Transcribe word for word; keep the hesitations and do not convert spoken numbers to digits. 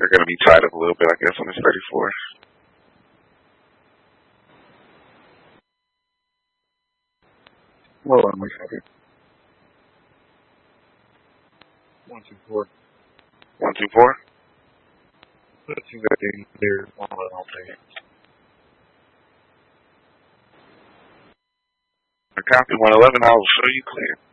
They're going to be tied up a little bit, I guess, on this thirty-four. Hold on one second. One, two, four. One, two, four? Let's see that thing there. One, I'll take it. I copy one eleven, I will show you clear.